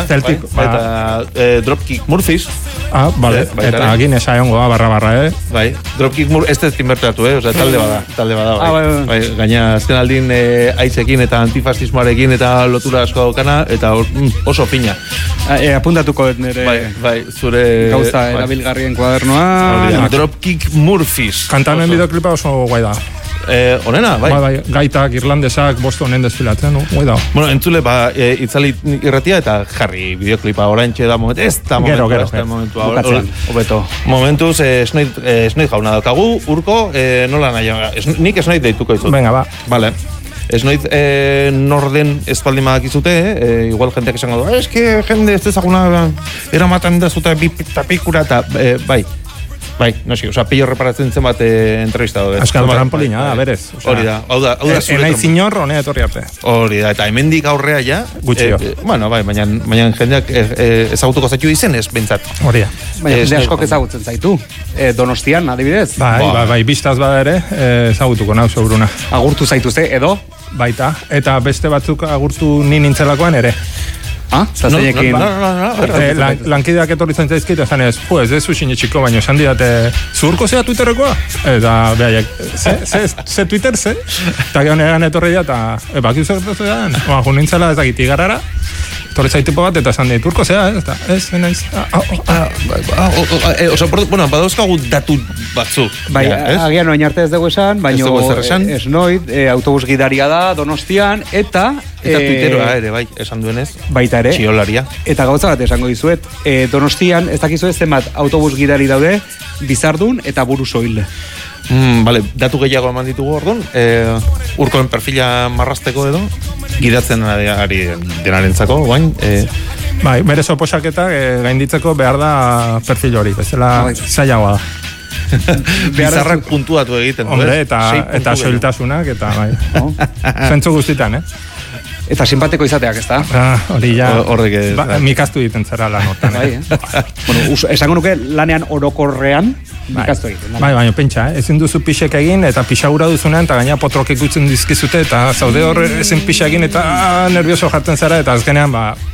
Celtic, eta Dropkick Murphys. Vale, eta Guinness aiongoa, barra, Bai, Dropkick Murphys, ez inbertatu, osea, talde bada, bai. Gaina, azken aldin aizekin eta antifasismoarekin eta lotura asko daukana, eta oso fina. Apuntatuko nire bai, zure gauza erabilgarrien kuadernoa. Dropkick Murphys. Kantamen bideoklipa oso guai da. Onena, bai. Gaitak, irlandesak, Bostonen desfilatzen, guai da. Bueno, entzule, itzali irratia eta jarri bideoklipa oraintxe da momentu. Ez da momentu. Hobeto. Momentuz, Snoid jauna daukagu, urko, nola nahi, nik Snoid deituko izut. Venga, ba. Vale. Snoid norden espaldimadak izute, igual jenteak esango du, eske jende ez ezaguna eramaten da zute bipikura eta bai, noski, oza, pillo reparatzen zen bat entrevista dut. Azkal trampolina da, berez. Hori da, hau da zure enaiz zinor, honea etorri arte. Hori da, eta hemendik aurrea ja. Gutxio. Bueno, bai, baina jendeak ezagutuko zaitu izenez, bentsat. Hori da. Baina jende askok ezagutzen zaitu. Donostian, adibidez. Bai, biztaz bada ere, ezagutuko nau seguruna. Agurtu zaituzte, edo? Baita, eta beste batzuk agurtu ni nintzelakoan ere. Zazenekin... Lankideak etorri zaitzaizkit, esan ez, ez usine txiko, baina esan didate, zurko zea Twitterrekoa? Eta, behaiek, ze Twitter, ze? Eta gehon egan etorri da, eta, baki zertu zean, jo nintzela ezagiti garrara, etorri zaitipo bat, eta esan dit, urko zea, ez, naiz. Bueno, badauzkagu datu batzu. Bai, agian oin arte ez dugu esan, baina Snoid, autobus gidaria da, Donostian, eta Twitteroa ere, bai, esan duenez. Baita ere. Txiolaria. Eta gauza bat esango dizuet, Donostian, ez dakizu ez zenbat autobus gidari daude, Bizardun eta Burusoil. Vale, datu gehiago eman ditugu orduan, urkoen perfila marrasteko edo, gidatzen ari denarentzako, guain. Bai, bere soposaketak gainditzeko behar da perfil hori, bezala zailagoa da. Bizarrak puntuatu egiten. Hombre, eta soiltasunak, eta bai. Zentzu guztitan, Eta simpatiko izateak, ez da? Hori ja, horrek mikaztu egiten zara lanotan. Bueno, esango nuke lanean orokorrean mikaztu egiten. Bai, baina pentsa, ezin duzu pixek egin, eta pixagura duzunean, eta gaina potrok ikutzen dizkizute, eta zaude hor ezin pixa egin, eta nervioso jartzen zara, eta azkenean,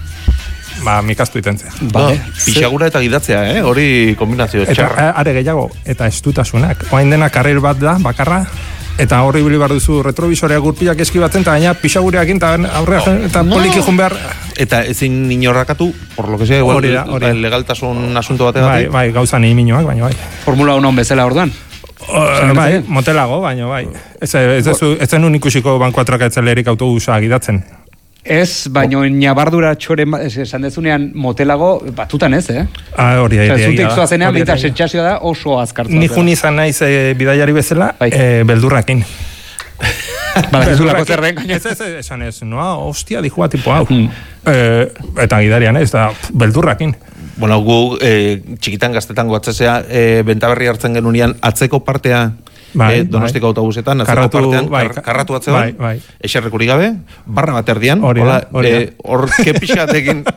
mikaztu egiten zera. Pixagura eta gidatzea, hori kombinazio txarra. Eta are gehiago, eta estutasunak. Oain dena karril bat da, bakarra, eta horri bili behar duzu retrovisorea gurpilak eskibatzen, eta gaina pixagureakin, eta aurrea, eta poliki jun behar. Eta ezin inorrakatu, por lo que sea, igual, legaltasun asunto bategatik. Bai, gauza ni minoak, baina bai. Formula 1 bezala orduan? Bai, motelago, baina bai. Ez zen unikusiko banko atrakatzelerik autobusa gidatzen. Ez, baino nabardura txoren, esan dezunean motelago, batutan ez, Hori da. Zutik zoazenean, binta sentsazioa da oso azkartzen. Ni jun izan naiz bidaiari bezala, beldurrakin. Badakizulako zerren, gaina. Ez, esan ez, hostia, dijua tipo hau. Eta gidarian ez, da beldurrakin. Bueno, gu txikitan gaztetan goatzesea, Bentaberri hartzen genunean atzeko partea, Donostiko autobusetan, atzeko partean, karratu atzean, eserrekurik gabe, barra bat erdian, hor kepixatekin,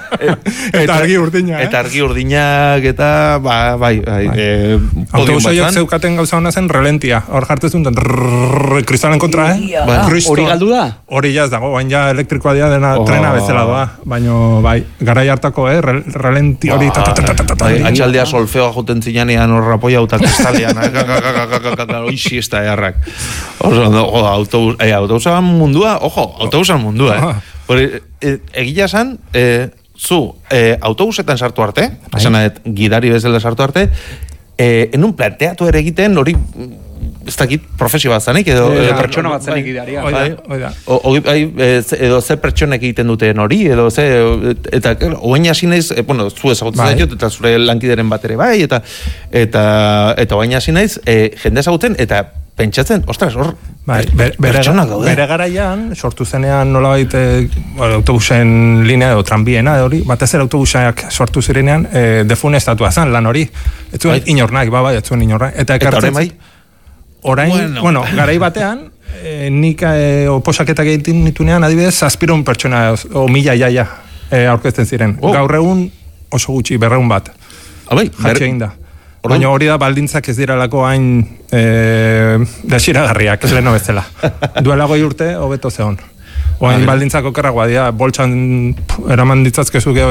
eta argi urdinak. Eta argi urdinak, eta bai. Autobusoiak zeukaten gauza hona zen relentia, hor jartezun, kristalen kontra, hori galdu da? Hori jaz dago, baina ja elektrikoa dira dena trena bezala doa, baina bai, garai hartako, relenti hori, atxaldea solfeoa joten zinean, hor rapoia eta kristalean, oixi ez da errak. Autobusan mundua, autobusan mundua, egila esan, zu, autobusetan sartu arte, esan gidari bezala sartu arte, enun planteatu ere egiten, hori, ez dakit profesio bat zanik, edo... Pertsona bat zanik gidaria. Edo ze pertsonek egiten duten hori, edo ze... Eta, oain hasi naiz, zu ezagutzen zaitut, eta zure lankideren bat ere bai, eta oain hasi naiz, jende ezagutzen, eta pentsatzen, ostras, hor, pertsonak daude. Bere garaian, sortu zenean nolabait autobusen linea edo tranbiena, hori, batez ere autobusak sortu zirenean, defunestatua zen lan hori. Ez zuen inornak, ez zuen inornak. Eta horren bai? Orain, garai batean, nik oposaketak egiten nitunean, adibidez, 700 pertsona, o 1000 jaia aurkezten ziren. Gaur egun oso gutxi, 200 bat. Jatxe egin da. Baina hori da baldintzak ez diralako hain desiragarriak, leheno bezala. Duela 20 urte, hobeto zehon. Oain baldintzako kerragoa dira, boltsan eraman ditzazkezu